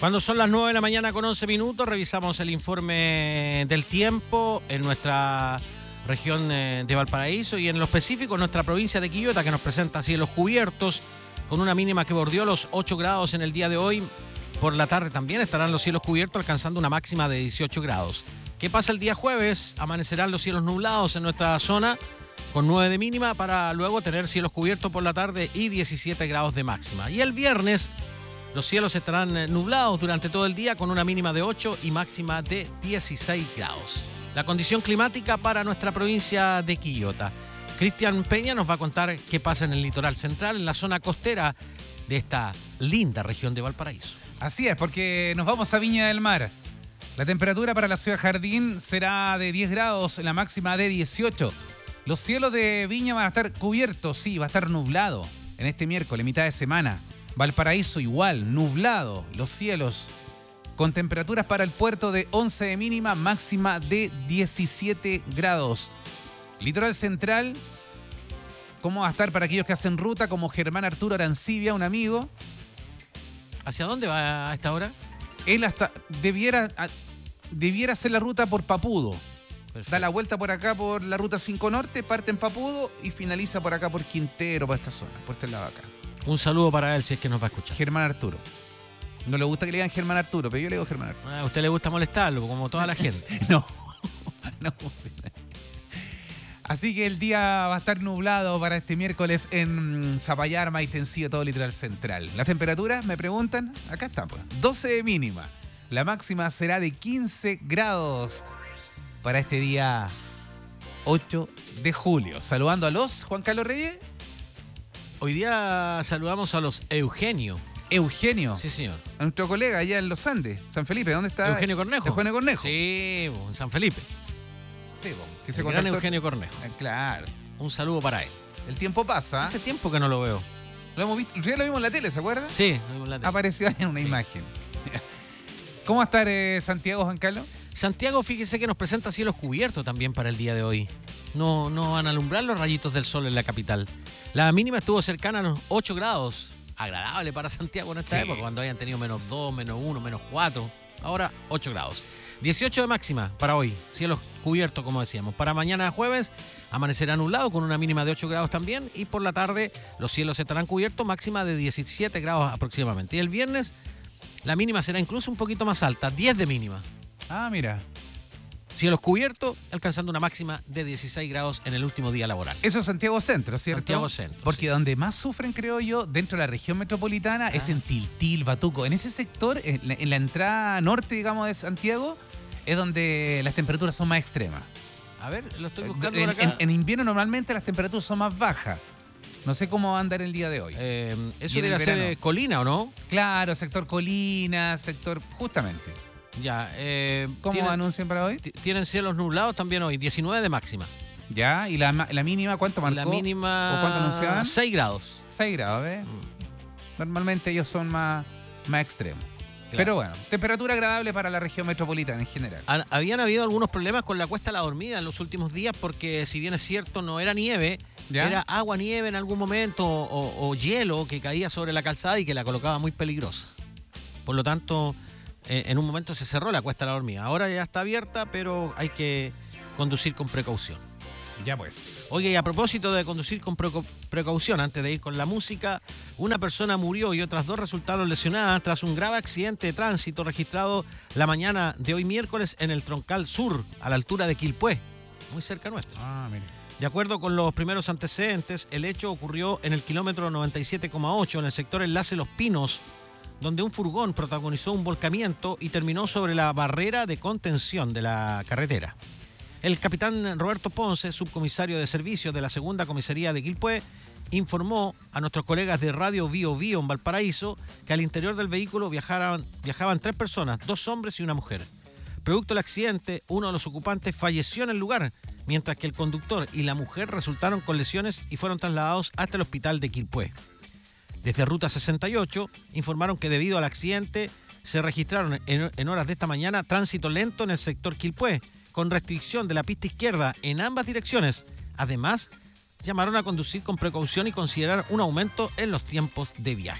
Cuando son las 9 de la mañana con 11 minutos, revisamos el informe del tiempo en nuestra región de Valparaíso y en lo específico en nuestra provincia de Quillota, que nos presenta cielos cubiertos con una mínima que bordeó los 8 grados en el día de hoy. Por la tarde también estarán los cielos cubiertos, alcanzando una máxima de 18 grados. ¿Qué pasa el día jueves? Amanecerán los cielos nublados en nuestra zona con 9 de mínima para luego tener cielos cubiertos por la tarde y 17 grados de máxima. Y el viernes los cielos estarán nublados durante todo el día con una mínima de 8 y máxima de 16 grados. La condición climática para nuestra provincia de Quillota. Cristian Peña nos va a contar qué pasa en el litoral central, en la zona costera de esta linda región de Valparaíso. Así es, porque nos vamos a Viña del Mar. La temperatura para la ciudad Jardín será de 10 grados, la máxima de 18. Los cielos de Viña van a estar cubiertos, sí, va a estar nublado en este miércoles, mitad de semana. Valparaíso igual, nublado, los cielos con temperaturas para el puerto de 11 de mínima, máxima de 17 grados. Litoral central, ¿cómo va a estar para aquellos que hacen ruta como Germán Arturo Arancibia, un amigo? ¿Hacia dónde va a esta hora? Él hasta debiera hacer la ruta por Papudo. Perfecto. Da la vuelta por acá por la ruta 5 Norte, parte en Papudo y finaliza por acá por Quintero, por esta zona, por este lado acá. Un saludo para él si es que nos va a escuchar. Germán Arturo. No le gusta que le digan Germán Arturo, pero yo le digo Germán Arturo. A usted le gusta molestarlo, como toda la gente. No. Así que el día va a estar nublado para este miércoles en Zapallar, Maitencillo, todo el litoral central. Las temperaturas, me preguntan, acá está, pues. 12 de mínima. La máxima será de 15 grados para este día 8 de julio. Saludando a los Juan Carlos Reyes. Hoy día saludamos a los Eugenio. Eugenio. Sí, señor. A nuestro colega allá en los Andes, San Felipe. ¿Dónde está? Eugenio Cornejo. Eugenio Cornejo. Sí, en San Felipe. Sí, que se El gran contactó. Eugenio Cornejo. Claro. Un saludo para él. El tiempo pasa. Hace tiempo que no lo veo. Lo hemos visto. Ya lo vimos en la tele, ¿se acuerdan? Sí, vimos la tele. Apareció ahí en una imagen. ¿Cómo va a estar Santiago, Juan Carlos? Santiago, fíjese que nos presenta cielos cubiertos también para el día de hoy. No van a alumbrar los rayitos del sol en la capital. La mínima estuvo cercana a los 8 grados. Agradable para Santiago en esta época, cuando hayan tenido -2, -1, -4. Ahora 8 grados. 18 de máxima para hoy. Cielos cubiertos, como decíamos. Para mañana jueves amanecerá nublado con una mínima de 8 grados también. Y por la tarde los cielos estarán cubiertos, máxima de 17 grados aproximadamente. Y el viernes la mínima será incluso un poquito más alta, 10 de mínima. Ah, mira. Cielos cubiertos, alcanzando una máxima de 16 grados en el último día laboral. Eso es Santiago Centro, ¿cierto? Santiago Centro. Porque sí. donde más sufren, creo yo, dentro de la región metropolitana, es en Tiltil, Batuco. En ese sector, en la entrada norte, digamos, de Santiago, es donde las temperaturas son más extremas. A ver, lo estoy buscando por acá. En invierno normalmente las temperaturas son más bajas. No sé cómo va a andar el día de hoy. Eso Y en el debería ser verano. Colina, ¿o no? Claro, sector Colina, sector... Justamente. Ya. ¿Cómo anuncian para hoy? Tienen cielos nublados también hoy, 19 de máxima. Ya, ¿y la mínima cuánto marcó? La mínima... ¿O cuánto anunciaban? 6 grados. 6 grados, ¿ves? Normalmente ellos son más extremos. Claro. Pero bueno, temperatura agradable para la región metropolitana en general. Habían habido algunos problemas con la Cuesta La Dormida en los últimos días porque, si bien es cierto, no era nieve, ¿Ya? era agua-nieve en algún momento o hielo que caía sobre la calzada y que la colocaba muy peligrosa. Por lo tanto, en un momento se cerró la Cuesta La Dormida. Ahora ya está abierta, pero hay que conducir con precaución. Ya pues. Oye, y a propósito de conducir con precaución, antes de ir con la música, una persona murió y otras 2 resultaron lesionadas tras un grave accidente de tránsito registrado la mañana de hoy miércoles en el Troncal Sur, a la altura de Quilpué, muy cerca nuestro. Ah, mire. De acuerdo con los primeros antecedentes, el hecho ocurrió en el kilómetro 97,8 en el sector Enlace Los Pinos, donde un furgón protagonizó un volcamiento y terminó sobre la barrera de contención de la carretera. El capitán Roberto Ponce, subcomisario de servicios de la segunda comisaría de Quilpué, informó a nuestros colegas de Radio Bio Bio en Valparaíso que al interior del vehículo viajaban 3 personas, 2 hombres y una mujer. Producto del accidente, uno de los ocupantes falleció en el lugar, mientras que el conductor y la mujer resultaron con lesiones y fueron trasladados hasta el hospital de Quilpué. Desde Ruta 68 informaron que debido al accidente se registraron en horas de esta mañana tránsito lento en el sector Quilpué, con restricción de la pista izquierda en ambas direcciones. Además, llamaron a conducir con precaución y considerar un aumento en los tiempos de viaje.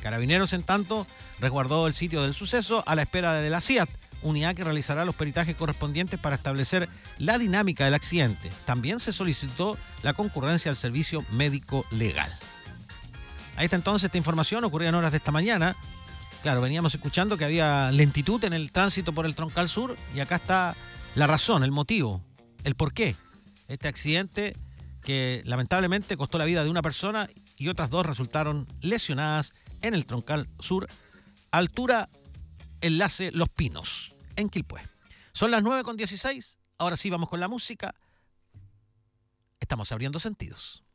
Carabineros, en tanto, resguardó el sitio del suceso a la espera de la CIAT, unidad que realizará los peritajes correspondientes para establecer la dinámica del accidente. También se solicitó la concurrencia al servicio médico legal. Ahí está entonces esta información, ocurría en horas de esta mañana. Claro, veníamos escuchando que había lentitud en el tránsito por el Troncal Sur y acá está la razón, el motivo, el porqué. Este accidente que lamentablemente costó la vida de una persona y otras 2 resultaron lesionadas en el Troncal Sur, altura enlace Los Pinos, en Quilpué. Son las 9:16, ahora sí vamos con la música. Estamos abriendo sentidos.